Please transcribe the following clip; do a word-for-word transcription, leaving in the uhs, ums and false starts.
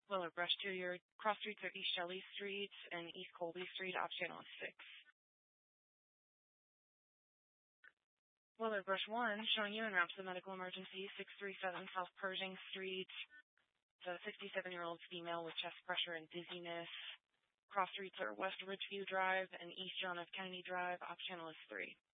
Willow Brush two, your cross streets are East Shelley Street and East Colby Street, off channel is six. Willow Brush one, showing you en route to the medical emergency, six three seven South Pershing Street. It's a sixty-seven-year-old female with chest pressure and dizziness. Cross streets are West Ridgeview Drive and East John F. Kennedy Drive, off channel is three.